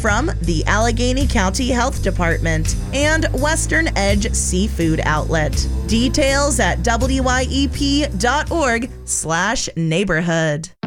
from the Allegheny County Health Department and Western Edge Seafood Outlet. Details at wyep.org/neighborhood.